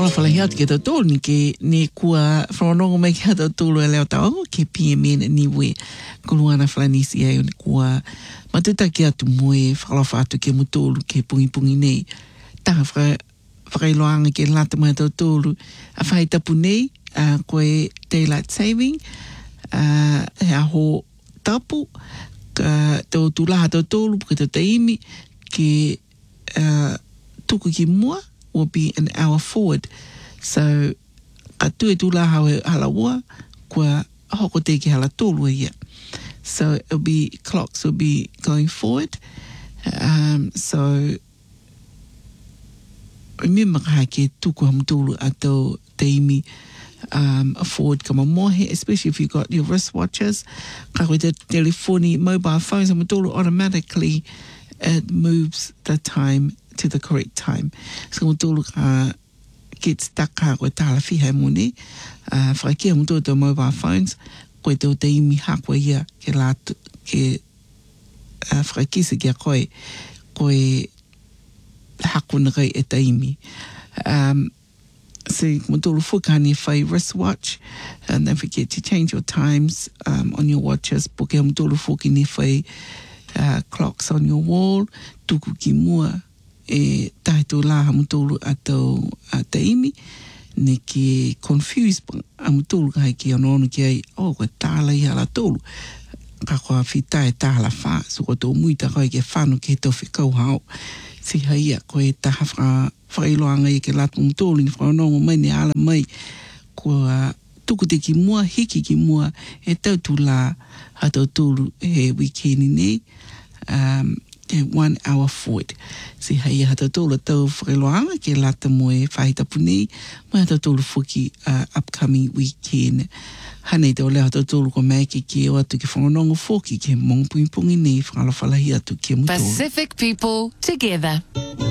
whalawhalahia te tau tōlu ni ke ne kua whanongo mai kia tau tōlu e leo tau ke PMN ni we kuluana whalanisi e kua matuta ki atu moe whakalawa atu ke mutōlu ke pungi nei taha whakailoanga ke lata mai tau tōlu a whaitapu nei koe daylight saving he aho tapu tau tūlaha tau tōlu ke tau taimi ke tuku ki mua will be an hour forward. So, a tue tula hawe halawa, kua hoko te ki hala tōlua ia. So, it'll be, clocks will be going forward. So, remember ka ke tuku hamtulu ato teimi forward kama mohe, especially if you got your wristwatches. Ka koe te telefoni, mobile phones, hamtulu automatically, it moves the time to the correct time. So mutulu get stuck koe tāla whihai mune. Whakakea mutulu tō mobile phones, koe tō te imi hakwa ia ke lātu, ke whakakisa kia koe hakuna kai e te imi. So mutulu whukani whai wristwatch, and don't forget to change your times on your watches. Poke mutulu whukini whai clocks on your wall, tuku ki mua, e tahi tō la hamutolu ato te imi, ne ke confused hamutolu kai ki anono ki ai, koe tāla i hala tolu. Ka koa whitai tāla wha, so koe tō muita koe ke whanu ke tō whikau hao. Si haia koe taha whailoanga i ke latu mutolu, ni whanongo mai ne ala mai, koa tuku te ki mua, hiki ki mua, e tau tū la ato tolu he wikeni nei, 1 hour forward. Si hei hata tōla tau whakeloanga ke lata moe whahitapu nei, mai hata tōla whuki upcoming weekend. Hanei tau leo hata tōla ko mai ke o atu ke whanongo whoki ke mongpungi nei whakalawhalahi atu ke mutōla. Pacific people together.